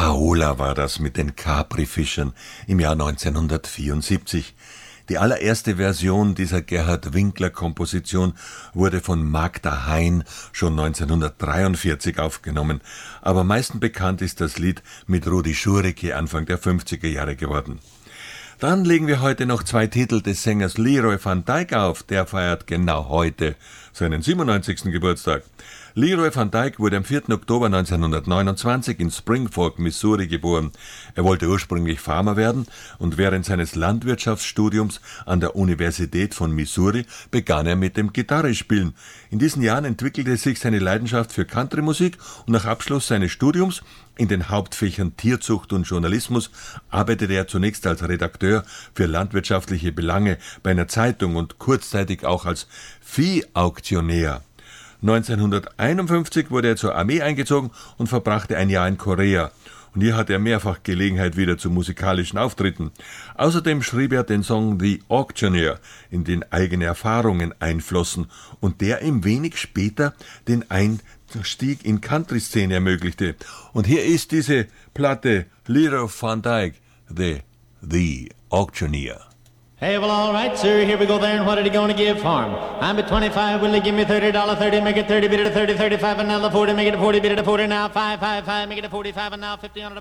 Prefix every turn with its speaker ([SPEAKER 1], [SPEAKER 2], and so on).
[SPEAKER 1] Paola war das mit den Capri-Fischern im Jahr 1974. Die allererste Version dieser Gerhard-Winkler-Komposition wurde von Magda Hein schon 1943 aufgenommen, aber am meisten bekannt ist das Lied mit Rudi Schuricke Anfang der 50er Jahre geworden. Dann legen wir heute noch 2 Titel des Sängers Leroy van Dyk auf, der feiert genau heute seinen 97. Geburtstag. Leroy van Dyk wurde am 4. Oktober 1929 in Spring Fork, Missouri geboren. Er wollte ursprünglich Farmer werden und während seines Landwirtschaftsstudiums an der Universität von Missouri begann er mit dem Gitarrespielen. In diesen Jahren entwickelte sich seine Leidenschaft für Countrymusik und nach Abschluss seines Studiums in den Hauptfächern Tierzucht und Journalismus arbeitete er zunächst als Redakteur für landwirtschaftliche Belange bei einer Zeitung und kurzzeitig auch als Viehauktionär. 1951 wurde er zur Armee eingezogen und verbrachte ein Jahr in Korea. Und hier hatte er mehrfach Gelegenheit wieder zu musikalischen Auftritten. Außerdem schrieb er den Song The Auctioneer, in den eigene Erfahrungen einflossen und der ihm wenig später den Einstieg in Country-Szene ermöglichte. Und hier ist diese Platte Leroy van Dyk, The Auctioneer.
[SPEAKER 2] Hey, well, all right, sir, here we go there, and what are you gonna give for him? I'm at 25, will they give me $30, 30, make it 30, bid it a 30, 35, and now the 40, make it a 40, bid it a 40, now 5, 5, 5, make it a 45, and now 50 on it.